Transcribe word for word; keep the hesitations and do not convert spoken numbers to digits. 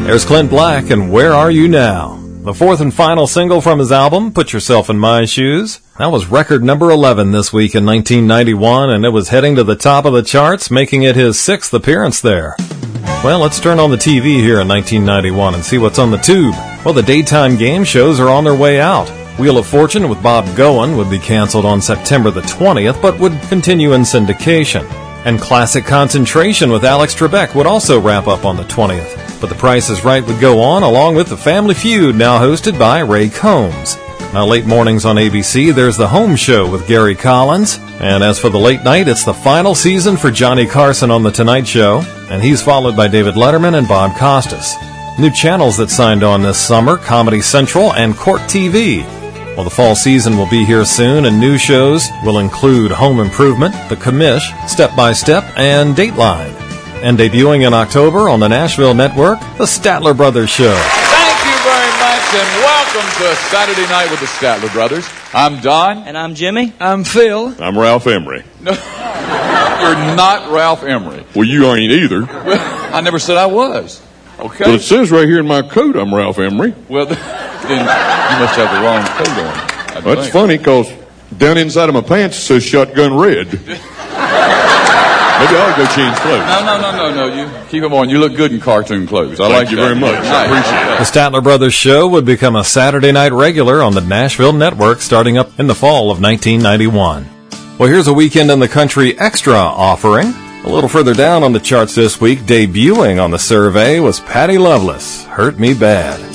There's Clint Black and Where Are You Now? The fourth and final single from his album, Put Yourself in My Shoes. That was record number eleven this week in nineteen ninety-one, and it was heading to the top of the charts, making it his sixth appearance there. Well, let's turn on the T V here in nineteen ninety-one and see what's on the tube. Well, the daytime game shows are on their way out. Wheel of Fortune with Bob Goen would be canceled on September the twentieth, but would continue in syndication. And Classic Concentration with Alex Trebek would also wrap up on the twentieth. But The Price is Right would go on, along with The Family Feud, now hosted by Ray Combs. Now, late mornings on A B C, there's The Home Show with Gary Collins. And as for the late night, it's the final season for Johnny Carson on The Tonight Show, and he's followed by David Letterman and Bob Costas. New channels that signed on this summer, Comedy Central and Court T V. Well, the fall season will be here soon, and new shows will include Home Improvement, The Commish, Step by Step, and Dateline. And debuting in October on the Nashville Network, The Statler Brothers Show. Thank you very much, and welcome to Saturday Night with the Statler Brothers. I'm Don. And I'm Jimmy. I'm Phil. I'm Ralph Emery. No, you're not Ralph Emery. Well, you ain't either. I never said I was. Okay. Well, it says right here in my coat I'm Ralph Emery. Well, then you must have the wrong coat on. I Well, that's think. funny, because down inside of my pants it says Shotgun Red. Maybe I ought to go change clothes. No, no, no, no, no. You keep them on. You look good in cartoon clothes. I Thank like you that. very much. I Nice. appreciate it. The Statler Brothers Show would become a Saturday night regular on the Nashville Network starting up in the fall of nineteen ninety-one. Well, here's a Weekend in the Country extra offering. A little further down on the charts this week, debuting on the survey was Patty Loveless, Hurt Me Bad.